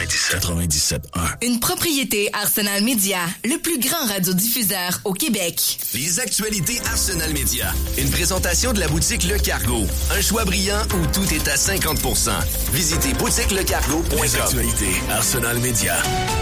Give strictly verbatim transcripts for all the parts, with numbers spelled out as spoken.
quatre-vingt-dix-sept quatre-vingt-dix-sept un. Une propriété Arsenal Media, le plus grand radiodiffuseur au Québec. Les actualités Arsenal Media. Une présentation de la boutique Le Cargo. Un choix brillant où tout est à cinquante pour cent. Visitez boutique le cargo point com. Les actualités Arsenal Media.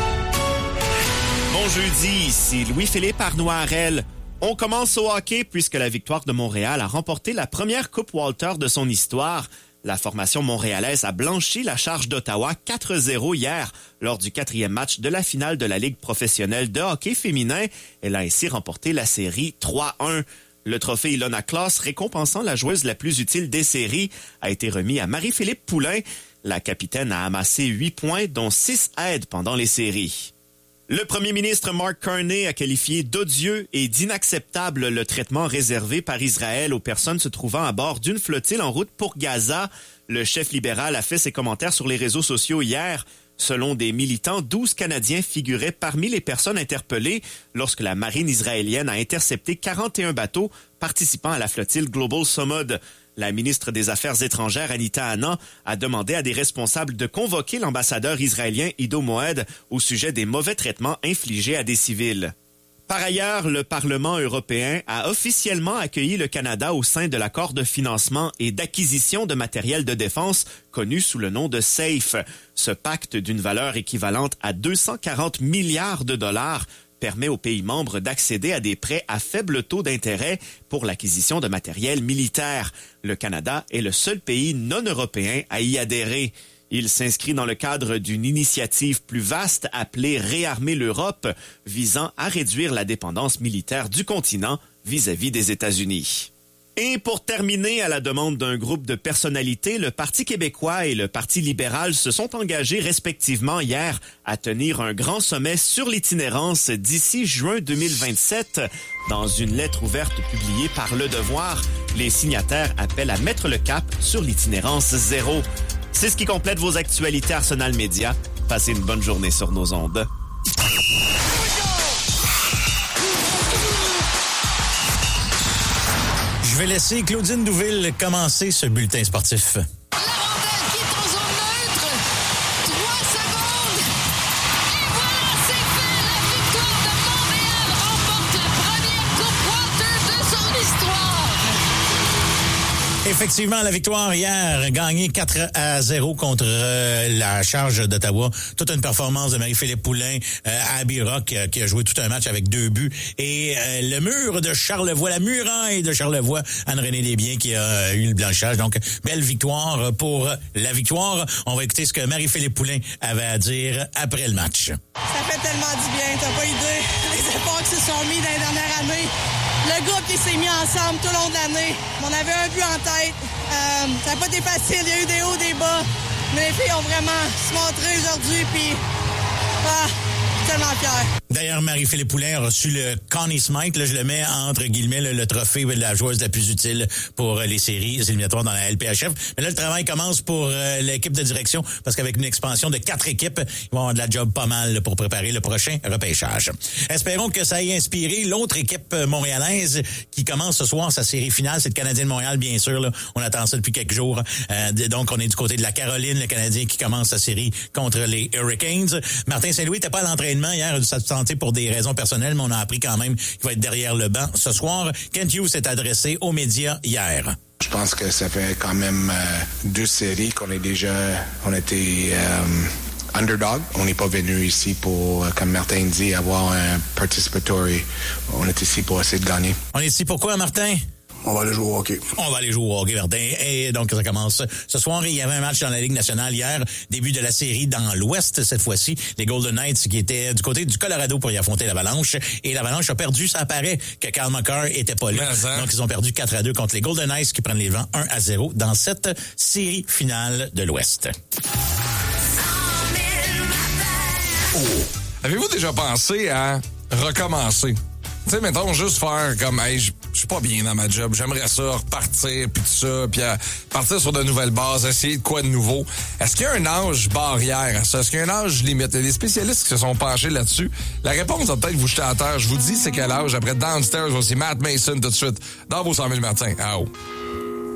Bon jeudi, ici Louis-Philippe Arnoirel. On commence au hockey puisque la Victoire de Montréal a remporté la première Coupe Walter de son histoire. La formation montréalaise a blanchi la charge d'Ottawa quatre zéro hier lors du quatrième match de la finale de la Ligue professionnelle de hockey féminin. Elle a ainsi remporté la série trois un. Le trophée Ilona Klaas, récompensant la joueuse la plus utile des séries, a été remis à Marie-Philippe Poulin. La capitaine a amassé huit points, dont six aides pendant les séries. Le premier ministre Mark Carney a qualifié d'odieux et d'inacceptable le traitement réservé par Israël aux personnes se trouvant à bord d'une flottille en route pour Gaza. Le chef libéral a fait ses commentaires sur les réseaux sociaux hier. Selon des militants, douze Canadiens figuraient parmi les personnes interpellées lorsque la marine israélienne a intercepté quarante et un bateaux participant à la flottille Global Samud. La ministre des Affaires étrangères, Anita Anand, a demandé à des responsables de convoquer l'ambassadeur israélien Ido Moed au sujet des mauvais traitements infligés à des civils. Par ailleurs, le Parlement européen a officiellement accueilli le Canada au sein de l'accord de financement et d'acquisition de matériel de défense connu sous le nom de SAFE. Ce pacte d'une valeur équivalente à deux cent quarante milliards de dollars permet aux pays membres d'accéder à des prêts à faible taux d'intérêt pour l'acquisition de matériel militaire. Le Canada est le seul pays non européen à y adhérer. Il s'inscrit dans le cadre d'une initiative plus vaste appelée Réarmer l'Europe, visant à réduire la dépendance militaire du continent vis-à-vis des États-Unis. Et pour terminer, à la demande d'un groupe de personnalités, le Parti québécois et le Parti libéral se sont engagés respectivement hier à tenir un grand sommet sur l'itinérance d'ici juin deux mille vingt-sept. Dans une lettre ouverte publiée par Le Devoir, les signataires appellent à mettre le cap sur l'itinérance zéro. C'est ce qui complète vos actualités Arsenal Media. Passez une bonne journée sur nos ondes. Je vais laisser Claudine Douville commencer ce bulletin sportif. La rondelle qui est en zone neutre. Trois secondes. Et voilà, c'est fait. La victoire de Montréal remporte la première Coupe Walter de son histoire. Effectivement, la victoire hier, gagnée quatre à zéro contre euh, la Charge d'Ottawa. Toute une performance de Marie-Philippe Poulin, euh, Abby Rock, euh, qui a joué tout un match avec deux buts. Et euh, le mur de Charlevoix, la muraille de Charlevoix, Anne-Renée Desbiens qui a euh, eu le blanchage. Donc, belle victoire pour la victoire. On va écouter ce que Marie-Philippe Poulin avait à dire après le match. Ça fait tellement du bien, t'as pas idée. Les efforts qui se sont mis dans les dernières années. Le groupe qui s'est mis ensemble tout le long de l'année. On avait un but en tête. Euh, ça n'a pas été facile. Il y a eu des hauts, des bas. Mais les filles ont vraiment se montré aujourd'hui. Puis, ah, tellement fier. D'ailleurs, Marie-Philippe Poulin a reçu le Connie Smythe. Là, je le mets entre guillemets le, le trophée de la joueuse la plus utile pour les séries éliminatoires dans la L P H F. Mais là, le travail commence pour euh, l'équipe de direction parce qu'avec une expansion de quatre équipes, ils vont avoir de la job pas mal là, pour préparer le prochain repêchage. Espérons que ça ait inspiré l'autre équipe montréalaise qui commence ce soir sa série finale. C'est le Canadien de Montréal, bien sûr. Là. On attend ça depuis quelques jours. Euh, donc, on est du côté de la Caroline, le Canadien qui commence sa série contre les Hurricanes. Martin Saint-Louis n'était pas à l'entraînement hier, il a dû s'absenter pour des raisons personnelles, mais on a appris quand même qu'il va être derrière le banc ce soir. Kent Hughes s'est adressé aux médias hier. Je pense que ça fait quand même euh, deux séries qu'on est déjà, on était euh, underdog. On n'est pas venu ici pour, comme Martin dit, avoir un participatory. On est ici pour essayer de gagner. On est ici pourquoi, Martin? On va aller jouer au hockey. On va aller jouer au hockey, Martin. Et donc, ça commence ce soir. Il y avait un match dans la Ligue nationale hier. Début de la série dans l'Ouest, cette fois-ci. Les Golden Knights qui étaient du côté du Colorado pour y affronter l'Avalanche. Et l'Avalanche a perdu. Ça paraît que Kyle McCarr était pas là. Hein? Donc, ils ont perdu quatre à deux contre les Golden Knights qui prennent les vents un à zéro dans cette série finale de l'Ouest. Oh. Avez-vous déjà pensé à recommencer? Tu sais, mettons, juste faire comme, hey, je suis pas bien dans ma job, j'aimerais ça, repartir, puis tout ça, puis euh, partir sur de nouvelles bases, essayer de quoi de nouveau. Est-ce qu'il y a un âge barrière à ça? Est-ce qu'il y a un âge limite? Il y a des spécialistes qui se sont penchés là-dessus. La réponse va peut-être vous jeter à terre. Je vous dis c'est quel âge. Après Downstairs aussi, Matt Mason tout de suite, dans vos cent mille matins. Ah oh.